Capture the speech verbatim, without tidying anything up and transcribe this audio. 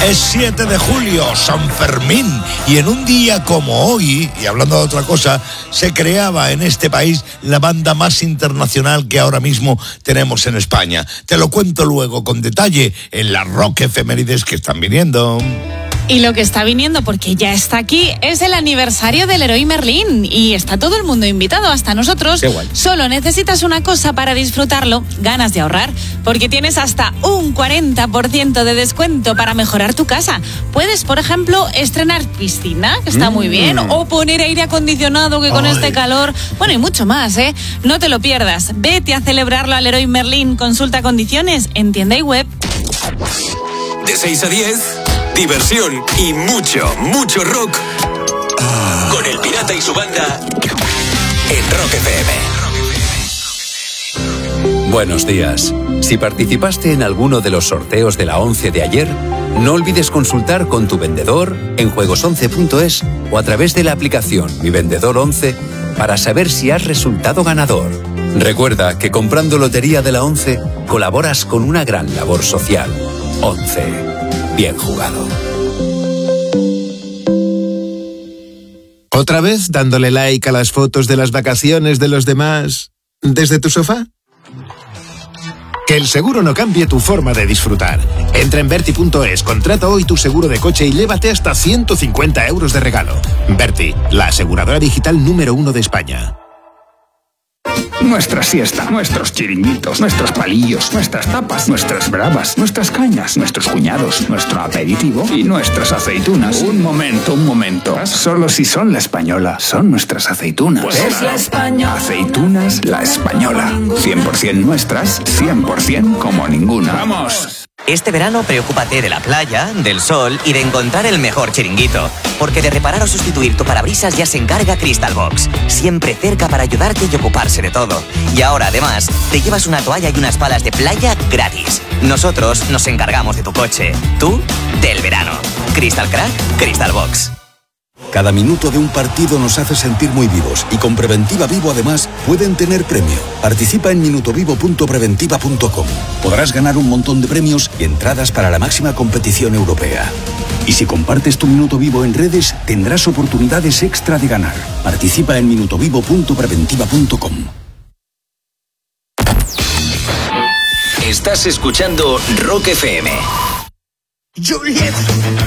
Es siete de julio, San Fermín, y en un día como hoy, y hablando de otra cosa, se creaba en este país la banda más internacional que ahora mismo tenemos en España. Te lo cuento luego con detalle en las rock efemérides que están viniendo. Y lo que está viniendo, porque ya está aquí, es el aniversario del Leroy Merlin. Y está todo el mundo invitado, hasta nosotros. Qué guay. Solo necesitas una cosa para disfrutarlo, ganas de ahorrar. Porque tienes hasta un cuarenta por ciento de descuento para mejorar tu casa. Puedes, por ejemplo, estrenar piscina, que está mm. muy bien. O poner aire acondicionado, que con Ay. este calor... Bueno, y mucho más, ¿eh? No te lo pierdas. Vete a celebrarlo al Leroy Merlin. Consulta condiciones en tienda y web. De seis a diez... diversión y mucho, mucho rock con El Pirata y su banda en Rock F M. Buenos días. Si participaste en alguno de los sorteos de la once de ayer, no olvides consultar con tu vendedor en juegos once punto es o a través de la aplicación Mi Vendedor once para saber si has resultado ganador. Recuerda que comprando Lotería de la once colaboras con una gran labor social. once. Bien jugado. ¿Otra vez dándole like a las fotos de las vacaciones de los demás desde tu sofá? Que el seguro no cambie tu forma de disfrutar. Entra en Verti punto es, contrata hoy tu seguro de coche y llévate hasta ciento cincuenta euros de regalo. Verti, la aseguradora digital número uno de España. Nuestra siesta, nuestros chiringuitos, nuestros palillos, nuestras tapas, nuestras bravas, nuestras cañas, nuestros cuñados, nuestro aperitivo y nuestras aceitunas. Un momento, un momento. Solo si son La Española, son nuestras aceitunas. Pues es La Española. Aceitunas La Española. cien por ciento nuestras, cien por ciento como ninguna. ¡Vamos! Este verano preocúpate de la playa, del sol y de encontrar el mejor chiringuito. Porque de reparar o sustituir tu parabrisas ya se encarga Crystal Box. Siempre cerca para ayudarte y ocuparse de todo. Y ahora, además, te llevas una toalla y unas palas de playa gratis. Nosotros nos encargamos de tu coche. Tú, del verano. Crystal Crack, Crystal Box. Cada minuto de un partido nos hace sentir muy vivos y con Preventiva Vivo además pueden tener premio. Participa en minutovivo punto preventiva punto com. Podrás ganar un montón de premios y entradas para la máxima competición europea. Y si compartes tu minuto vivo en redes, tendrás oportunidades extra de ganar. Participa en minutovivo punto preventiva punto com. Estás escuchando Rock F M. Juliet.